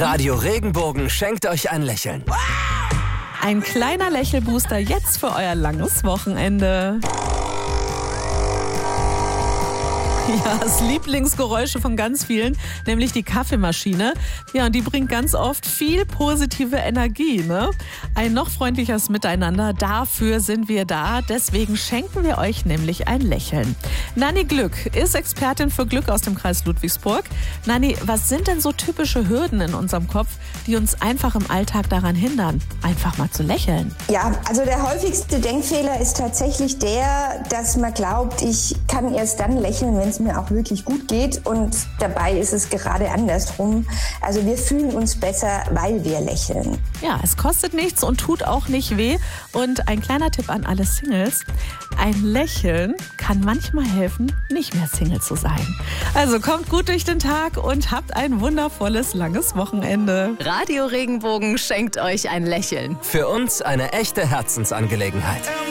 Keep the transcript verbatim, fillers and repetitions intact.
Radio Regenbogen schenkt euch ein Lächeln. Ein kleiner Lächelbooster jetzt für euer langes Wochenende. Ja, das Lieblingsgeräusche von ganz vielen, nämlich die Kaffeemaschine. Ja, und die bringt ganz oft viel positive Energie, ne? Ein noch freundlicheres Miteinander, dafür sind wir da. Deswegen schenken wir euch nämlich ein Lächeln. Nanni Glück ist Expertin für Glück aus dem Kreis Ludwigsburg. Nanni, was sind denn so typische Hürden in unserem Kopf, die uns einfach im Alltag daran hindern, einfach mal zu lächeln? Ja, also der häufigste Denkfehler ist tatsächlich der, dass man glaubt, ich kann erst dann lächeln, wenn es mir auch wirklich gut geht, und dabei ist es gerade andersrum. Also wir fühlen uns besser, weil wir lächeln. Ja, es kostet nichts und tut auch nicht weh. Und ein kleiner Tipp an alle Singles: Ein Lächeln kann manchmal helfen, nicht mehr Single zu sein. Also kommt gut durch den Tag und habt ein wundervolles, langes Wochenende. Radio Regenbogen schenkt euch ein Lächeln. Für uns eine echte Herzensangelegenheit.